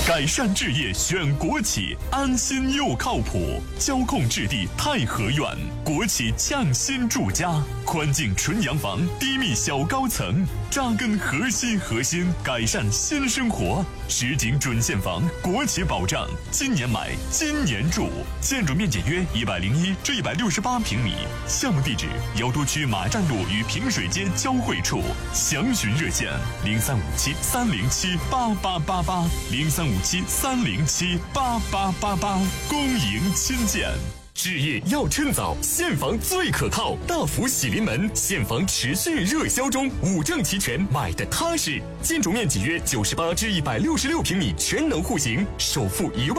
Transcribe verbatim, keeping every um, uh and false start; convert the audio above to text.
改善置业选国企，安心又靠谱。交控置地太和苑，国企匠心住家，宽境纯洋房，低密小高层，扎根核心核心，改善新生活。实景准现房，国企保障，今年买，今年住。建筑面积约一百零一至一百六十八平米。项目地址：瑶都区马站路与平水街交汇处。详询热线：零三五七三零七八八八八，零三五七三零七八八八八。恭迎亲见。置业要趁早，现房最可靠。大福喜临门，现房持续热销中，五证齐全，买的踏实。建筑面积约九十八至一百六十六平米，全能户型，首付一万。